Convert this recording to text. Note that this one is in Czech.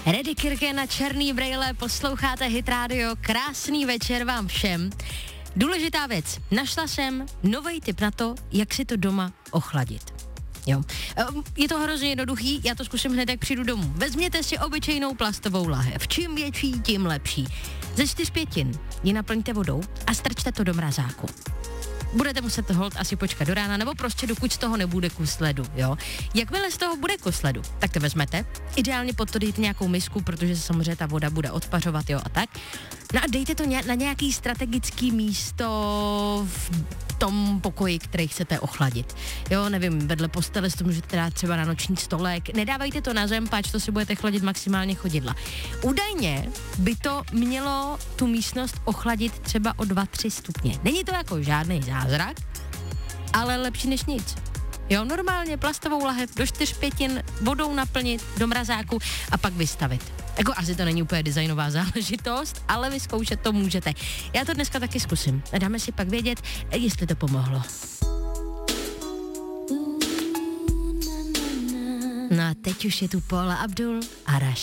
Reddy Kirken na Černý brejle, posloucháte Hit Radio, krásný večer vám všem. Důležitá věc, našla jsem nový tip na to, jak si to doma ochladit. Jo. Je to hrozně jednoduchý, já to zkusím hned, jak přijdu domů. Vezměte si obyčejnou plastovou lahev, čím větší, tím lepší. Ze 4/5 ji naplňte vodou a strčte to do mrazáku. Budete muset holt asi počkat do rána, nebo prostě dokud z toho nebude kus ledu, jo. Jakmile z toho bude kus ledu, tak to vezmete, ideálně pod to dejte nějakou misku, protože se samozřejmě ta voda bude odpařovat, jo, a tak. No a dejte to na nějaký strategický místo v tom pokoji, který chcete ochladit. Jo, nevím, vedle postele si to můžete dát třeba na noční stolek. Nedávajte to na zem, pač to si budete chladit maximálně chodidla. Údajně by to mělo tu místnost ochladit třeba o 2-3 stupně. Není to jako žádný zázrak, ale lepší než nic. Jo, normálně plastovou lahev do 4/5 vodou naplnit do mrazáku a pak vystavit. Jako asi to není úplně designová záležitost, ale vyzkoušet to můžete. Já to dneska taky zkusím a dáme si pak vědět, jestli to pomohlo. No a teď už je tu Paula Abdul a Rush.